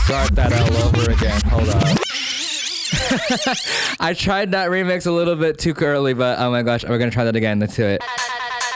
start that all over again. Hold on. I tried that remix a little bit too early, but oh my gosh, we're gonna try that again. Let's do it.